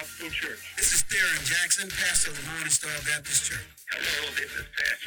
Gospel Church. This is Theron Jackson, pastor of the Morning Star Baptist Church. Hello, this is Pastor